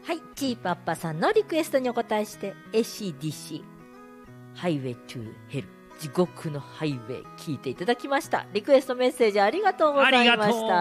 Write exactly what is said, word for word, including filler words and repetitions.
はい、チーパッパさんのリクエストにお答えして エーシーディーシー ハイウェイトゥヘル、地獄のハイウェイ聞いていただきました。リクエストメッセージありがとうございました。